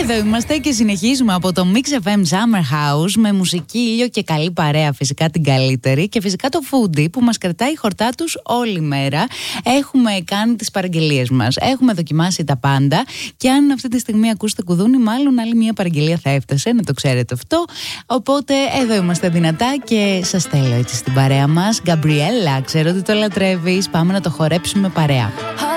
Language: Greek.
Εδώ είμαστε και συνεχίζουμε από το Mix FM Summer House με μουσική, ήλιο και καλή παρέα, φυσικά την καλύτερη, και φυσικά το foodie που μας κρατάει χορτά τους όλη μέρα. Έχουμε κάνει τις παραγγελίες μας, έχουμε δοκιμάσει τα πάντα και αν αυτή τη στιγμή ακούσετε κουδούνι, μάλλον άλλη μια παραγγελία θα έφτασε, να το ξέρετε αυτό. Οπότε εδώ είμαστε δυνατά και σας θέλω έτσι στην παρέα μας. Γκαμπριέλα, ξέρω ότι το λατρεύεις, πάμε να το χορέψουμε παρέα.